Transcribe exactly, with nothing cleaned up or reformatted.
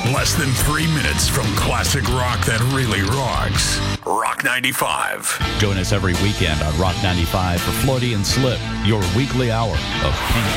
Less than three minutes from classic rock that really rocks. Rock ninety-five. Join us every weekend on Rock ninety-five for Floaty and Slip, your weekly hour of pink